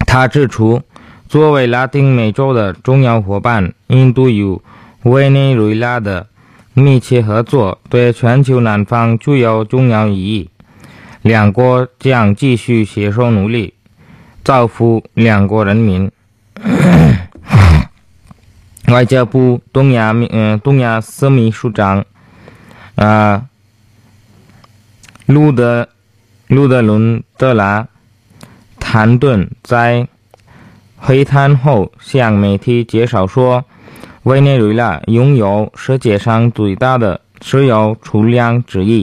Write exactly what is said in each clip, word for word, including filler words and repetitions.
他指出，作为拉丁美洲的重要伙伴，印度与委内瑞拉的密切合作对全球南方具有重要意义。两国将继续携手努力，造福两国人民。外交部东亚呃东亚司秘书长呃路德路德伦德拉坦顿在会谈后向媒体介绍说，委内瑞拉拥有世界上最大的石油储量之一。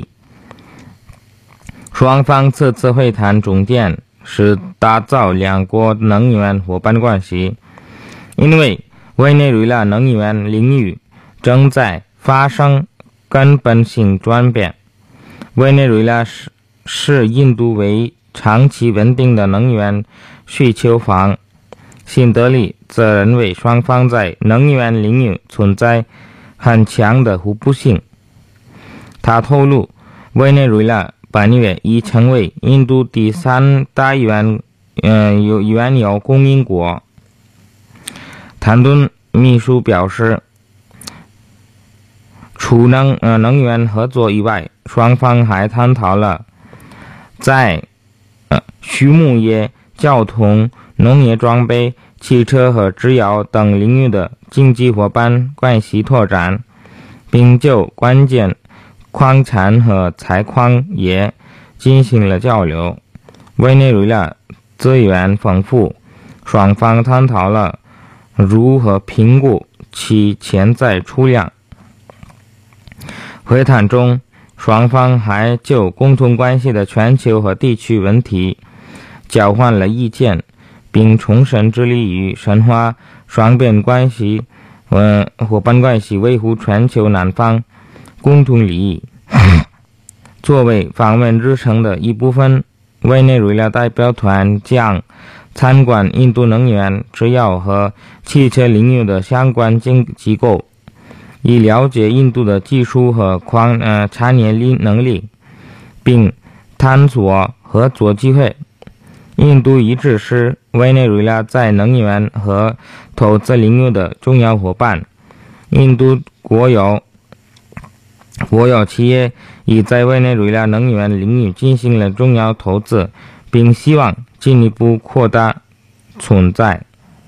双方此次会谈重点是打造两国能源伙伴关系，因为委内瑞拉能源领域正在发生根本性转变。委内瑞拉是视印度为长期稳定的能源需求方，新德里则认为双方在能源领域存在很强的互补性。他透露，委内瑞拉本月已成为印度第三大原呃原油供应国。坦顿秘书表示，除能呃能源合作以外，双方还探讨了在呃畜牧业、交通、农业装备、汽车和制药等领域的经济伙伴关系拓展，并就关键矿产和采矿业进行了交流。委内瑞拉资源丰富，双方探讨了如何评估其潜在储量。会谈中，双方还就共同关系的全球和地区问题交换了意见，并重申致力于深化双边关系、呃、伙伴关系，维护全球南方共同利益。作为访问日程的一部分，委内瑞拉代表团将参观印度能源、制药和汽车领域的相关机构，以了解印度的技术和矿呃产业力能力，并探索合作机会。印度一直是委内瑞拉在能源和投资领域的重要伙伴。印度国有国有企业已在委内瑞拉能源领域进行了重要投资，并希望进一步扩大存在。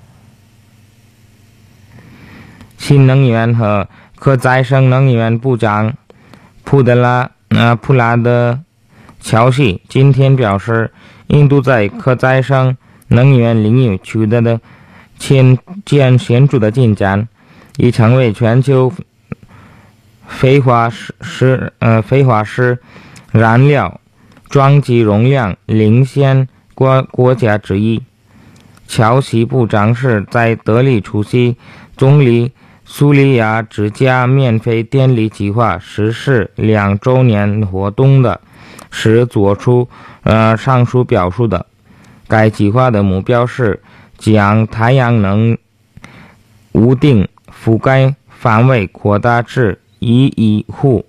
新能源和可再生能源部长普德拉呃普拉德乔西今天表示，印度在可再生能源领域取得的前见显著的进展，已成为全球非化石呃非化石燃料装机容量领先国国家之一。乔西部长是在德里出席总理苏利亚之家免费电力计划实施两周年活动的时做出呃上述表述的。该计划的目标是将太阳能屋顶覆盖范围扩大至一亿户。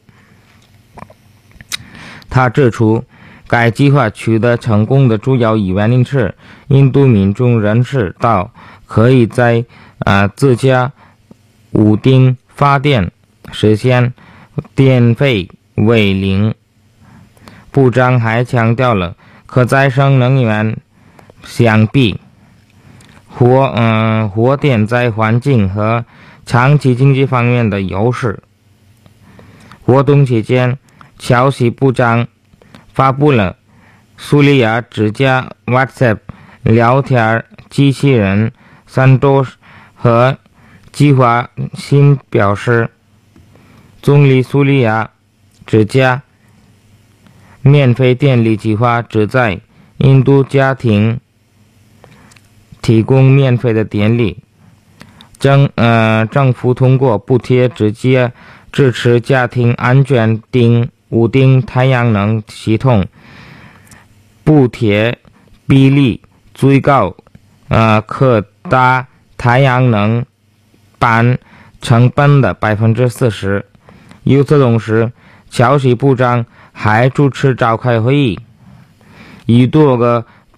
他指出，该计划取得成功的主要原因是印度民众认识到可以在呃自家屋顶发电，实现电费为零。部长还强调了可再生能源相比火嗯、呃、火电在环境和长期经济方面的优势。活动期间，乔西部长发布了苏利亚之家 WhatsApp 聊天机器人三周和计划新表示，总理苏利亚之家免费电力计划旨在印度家庭提供免费的电力。政呃政府通过补贴直接支持家庭安全顶屋顶太阳能系统，补贴比例最高呃可达太阳能板成本的百分之四十。与此同时，乔西部长还主持召开会议，与多个